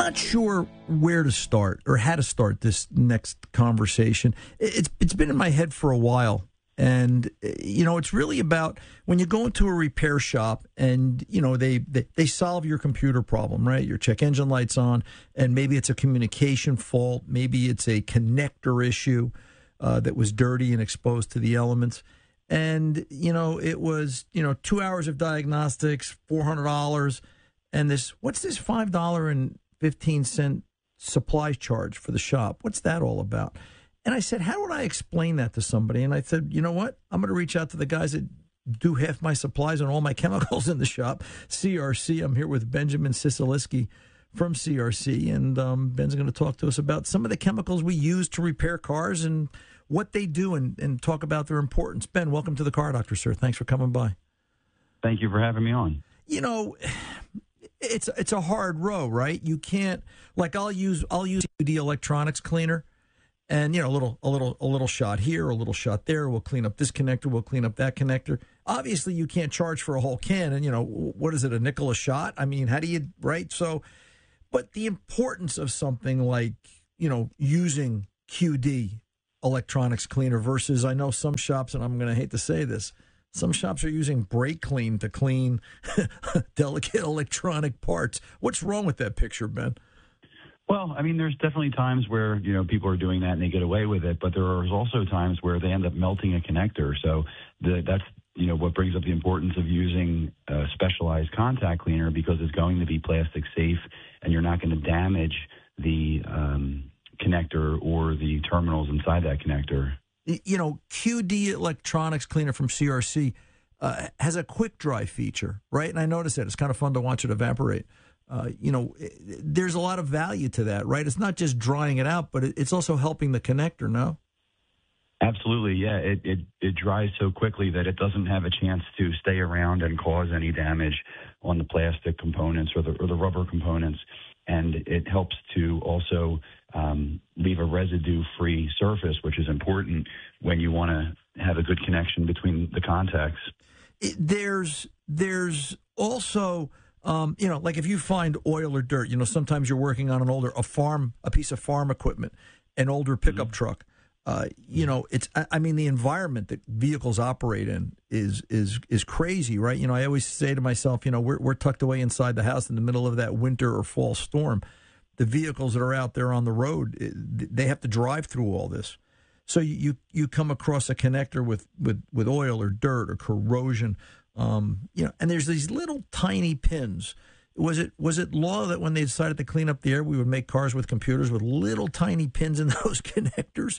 not sure where to start or how to start this next conversation. It's been in my head for a while. And, it's really about when you go into a repair shop and, they solve your computer problem, right? Your check engine light's on, and maybe it's a communication fault. Maybe it's a connector issue that was dirty and exposed to the elements. And, it was, 2 hours of diagnostics, $400. And what's this $5.15 supply charge for the shop? What's that all about? And I said, how would I explain that to somebody? And I said, you know what? I'm going to reach out to the guys that do half my supplies and all my chemicals in the shop, CRC. I'm here with Benjamin Sisiliski from CRC. And Ben's going to talk to us about some of the chemicals we use to repair cars and what they do and talk about their importance. Ben, welcome to the Car Doctor, sir. Thanks for coming by. Thank you for having me on. It's a hard row, right? You can't, like, I'll use the electronics cleaner. And, a little shot here, a little shot there. We'll clean up this connector. We'll clean up that connector. Obviously, you can't charge for a whole can. And, what is it, a nickel a shot? I mean, how do you, right? So, but the importance of something like, using QD electronics cleaner versus, I know some shops, and I'm going to hate to say this, some shops are using brake clean to clean delicate electronic parts. What's wrong with that picture, Ben? Well, I mean, there's definitely times where, people are doing that and they get away with it, but there are also times where they end up melting a connector. So that's, what brings up the importance of using a specialized contact cleaner, because it's going to be plastic safe and you're not going to damage the connector or the terminals inside that connector. QD electronics cleaner from CRC has a quick dry feature, right? And I noticed that. It's kind of fun to watch it evaporate. There's a lot of value to that, right? It's not just drying it out, but it's also helping the connector, no? Absolutely, yeah. It dries so quickly that it doesn't have a chance to stay around and cause any damage on the plastic components or the rubber components. And it helps to also leave a residue-free surface, which is important when you want to have a good connection between the contacts. There's also... like if you find oil or dirt, sometimes you're working on a piece of farm equipment, an older pickup truck. The environment that vehicles operate in is crazy, right? I always say to myself, we're tucked away inside the house in the middle of that winter or fall storm. The vehicles that are out there on the road, they have to drive through all this. So you come across a connector with oil or dirt or corrosion. And there's these little tiny pins. Was it law that when they decided to clean up the air, we would make cars with computers with little tiny pins in those connectors?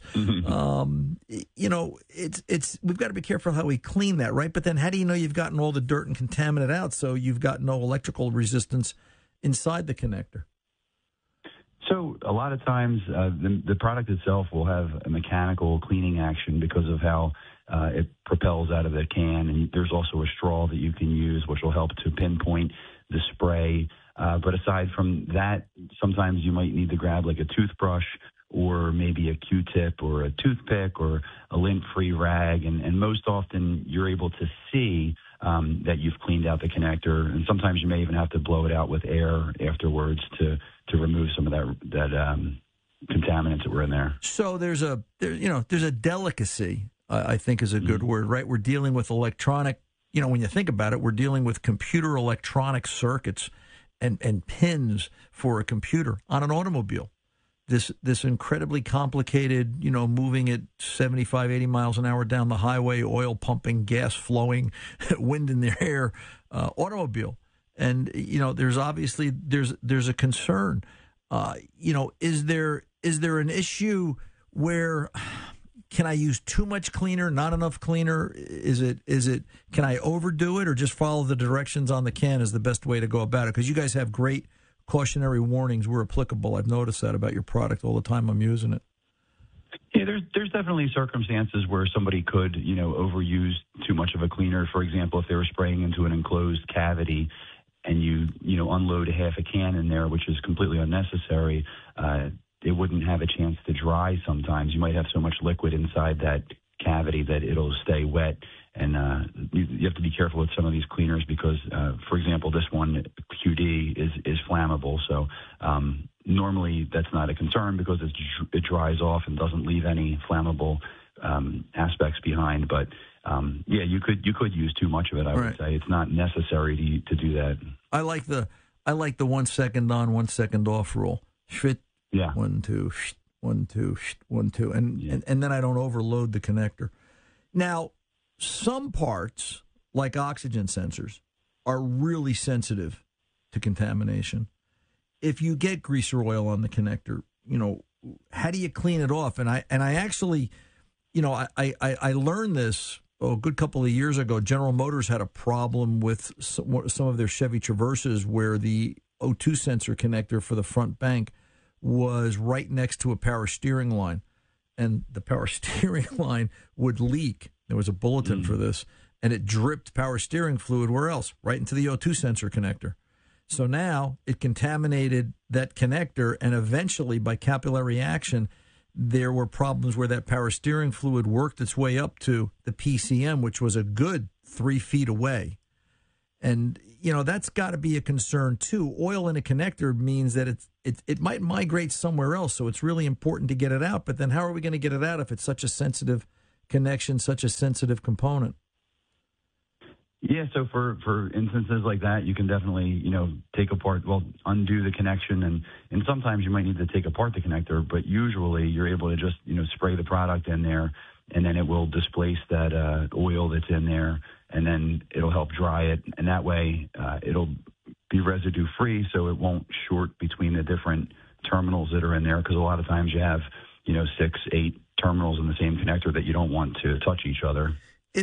It's we've got to be careful how we clean that, right? But then how do you know you've gotten all the dirt and contaminant out so you've got no electrical resistance inside the connector? So a lot of times the product itself will have a mechanical cleaning action because of how it propels out of the can, and there's also a straw that you can use which will help to pinpoint the spray. But aside from that, sometimes you might need to grab like a toothbrush or maybe a Q-tip or a toothpick or a lint-free rag, and most often you're able to see that you've cleaned out the connector, and sometimes you may even have to blow it out with air afterwards to remove some of that contaminants that were in there. So there's a delicacy, I think is a good word, right? We're dealing with electronic, when you think about it, we're dealing with computer electronic circuits and pins for a computer on an automobile. This incredibly complicated, moving at 75, 80 miles an hour down the highway, oil pumping, gas flowing, wind in the air, automobile. And, there's obviously, there's a concern. Is there an issue where can I use too much cleaner, not enough cleaner? Can I overdo it or just follow the directions on the can is the best way to go about it? Because you guys have great cautionary warnings where applicable. I've noticed that about your product all the time I'm using it. Yeah, there's definitely circumstances where somebody could, overuse too much of a cleaner. For example, if they were spraying into an enclosed cavity and you unload a half a can in there, which is completely unnecessary, it wouldn't have a chance to dry sometimes. You might have so much liquid inside that cavity that it'll stay wet. And you have to be careful with some of these cleaners because, for example, this one, QD, is flammable. So normally that's not a concern because it dries off and doesn't leave any flammable aspects behind. But yeah, you could use too much of it. I would say it's not necessary to do that. I like the 1 second on, 1 second off rule. Shit. Yeah. 1, 2, 1, 2, 1, 2, and then I don't overload the connector. Now, some parts like oxygen sensors are really sensitive to contamination. If you get grease or oil on the connector, how do you clean it off? And I actually, I learned this a good couple of years ago. General Motors had a problem with some of their Chevy Traverses where the O2 sensor connector for the front bank was right next to a power steering line, and the power steering line would leak. There was a bulletin for this, and it dripped power steering fluid where else? Right into the O2 sensor connector. So now it contaminated that connector, and eventually by capillary action, there were problems where that power steering fluid worked its way up to the PCM, which was a good 3 feet away. And, that's got to be a concern, too. Oil in a connector means that it might migrate somewhere else, so it's really important to get it out. But then how are we going to get it out if it's such a sensitive connection, such a sensitive component? Yeah, so for instances like that, you can definitely, undo the connection, and sometimes you might need to take apart the connector, but usually you're able to just, spray the product in there, and then it will displace that oil that's in there, and then it'll help dry it, and that way it'll be residue-free, so it won't short between the different terminals that are in there, because a lot of times you have, 6, 8 terminals in the same connector that you don't want to touch each other.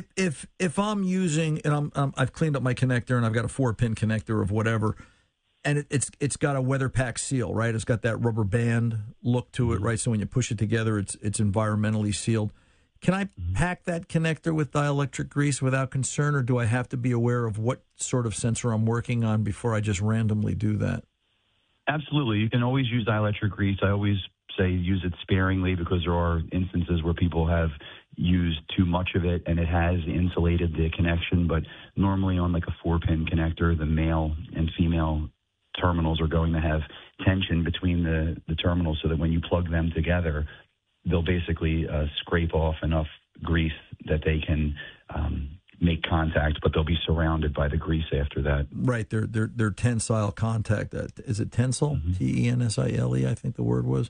If I'm using, and I've cleaned up my connector and I've got a 4-pin connector of whatever, and it's got a weather pack seal, right? It's got that rubber band look to it, right? So when you push it together, it's environmentally sealed. Can I pack that connector with dielectric grease without concern, or do I have to be aware of what sort of sensor I'm working on before I just randomly do that? Absolutely. You can always use dielectric grease. I always say use it sparingly because there are instances where people have used too much of it and it has insulated the connection. But normally on like a 4-pin connector, the male and female terminals are going to have tension between the terminals so that when you plug them together, they'll basically scrape off enough grease that they can make contact, but they'll be surrounded by the grease after that. Right, they're tensile contact. Is it tensile? Tensile, I think the word was.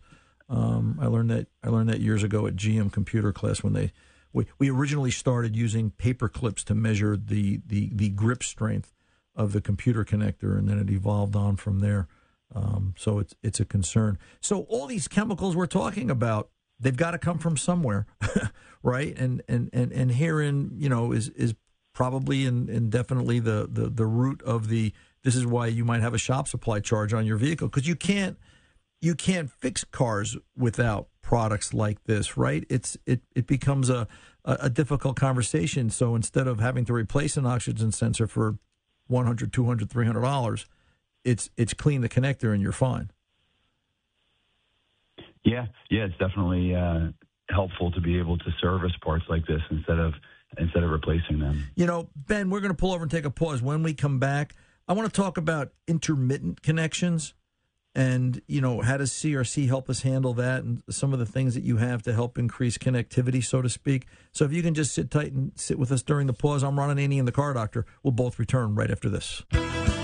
I learned that years ago at GM computer class when we originally started using paper clips to measure the grip strength of the computer connector, and then it evolved on from there. So it's a concern. So all these chemicals we're talking about, they've got to come from somewhere, right? And herein, is probably and definitely the root of this is why you might have a shop supply charge on your vehicle, because you can't fix cars without products like this, right? It becomes a difficult conversation. So instead of having to replace an oxygen sensor for $100, $200, $300, it's clean the connector and you're fine. Yeah, it's definitely helpful to be able to service parts like this instead of replacing them. Ben, we're going to pull over and take a pause. When we come back, I want to talk about intermittent connections and, how does CRC help us handle that and some of the things that you have to help increase connectivity, so to speak. So if you can just sit tight and sit with us during the pause. I'm Ron Ananian, the Car Doctor. We'll both return right after this.